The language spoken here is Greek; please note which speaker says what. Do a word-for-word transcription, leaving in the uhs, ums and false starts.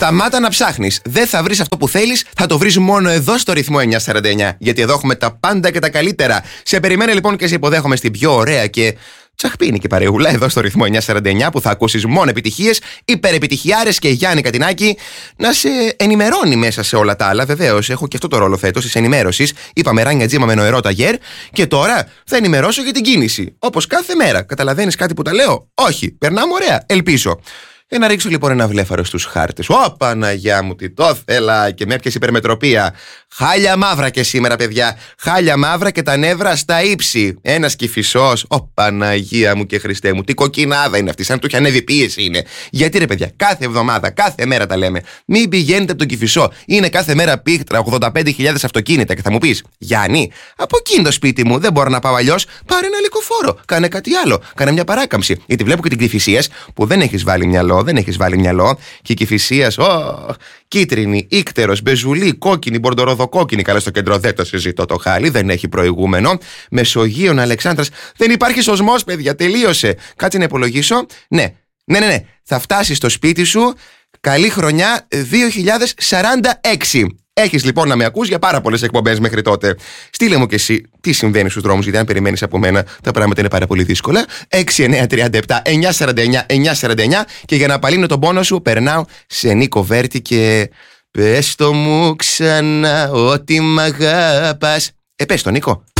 Speaker 1: Σταμάτα να ψάχνεις. Δεν θα βρεις αυτό που θέλεις, θα το βρεις μόνο εδώ στο ρυθμό εννιακόσια σαράντα εννιά. Γιατί εδώ έχουμε τα πάντα και τα καλύτερα. Σε περιμένει λοιπόν και σε υποδέχομαι στην πιο ωραία και τσαχπίνη και παρεούλα εδώ στο ρυθμό εννιακόσια σαράντα εννιά, που θα ακούσεις μόνο επιτυχίες, υπερεπιτυχιάρες και Γιάννη Κατινάκη να σε ενημερώνει μέσα σε όλα τα άλλα. Βεβαίως, έχω και αυτό το ρόλο φέτος της ενημέρωσης. Είπαμε ράνια τζίμα με νοερό ταγέρ και τώρα θα ενημερώσω για την κίνηση. Όπως κάθε μέρα. Καταλαβαίνεις κάτι που τα λέω? Όχι. Περνάμε ωραία. Ελπίζω. Για να ρίξω λοιπόν ένα βλέφαρο στους χάρτες. Ω Παναγιά μου, τι το θέλα! Και με έπιασε υπερμετροπία. Χάλια μαύρα και σήμερα, παιδιά. Χάλια μαύρα και τα νεύρα στα ύψη. Ένας Κηφισός. Ω Παναγία μου και Χριστέ μου, τι κοκκινάδα είναι αυτή. Σαν του έχει ανέβει πίεση είναι. Γιατί ρε παιδιά, κάθε εβδομάδα, κάθε μέρα τα λέμε. Μην πηγαίνετε από τον Κηφισό. Είναι κάθε μέρα πίχτρα, ογδόντα πέντε χιλιάδες αυτοκίνητα. Και θα μου πεις, Γιάννη, από εκείνο το σπίτι μου δεν μπορώ να πάω αλλιώς. Πάρε ένα λυκοφόρο. Κάνε κάτι άλλο. Κάνε μια παράκαμψη. Γιατί βλέπω και την Κηφισίας που δεν έχεις βάλει μυαλό. Δεν έχεις βάλει μυαλό. Και η Κηφισίας, oh, κίτρινη, ίκτερος, μπεζουλή, κόκκινη, μπορντοροδοκόκκινη. Καλά, στο κέντρο δεν το συζητώ το χάλι, δεν έχει προηγούμενο. Μεσογείων, Αλεξάνδρας. Δεν υπάρχει σωσμός, παιδιά, τελείωσε. Κάτσε να υπολογίσω. Ναι, ναι, ναι, ναι. Θα φτάσει στο σπίτι σου. Καλή χρονιά δύο χιλιάδες σαράντα έξι. Έχεις λοιπόν να με ακούς για πάρα πολλές εκπομπές μέχρι τότε. Στείλε μου και εσύ τι συμβαίνει στους δρόμους, γιατί αν περιμένεις από μένα τα πράγματα είναι πάρα πολύ δύσκολα. έξι εννιά τριάντα επτά εννιακόσια σαράντα εννιά εννιακόσια σαράντα εννιά και για να απαλύνω τον πόνο σου περνάω σε Νίκο Βέρτη και πες το μου ξανά ότι μ' αγάπας. Ε, πες το Νίκο.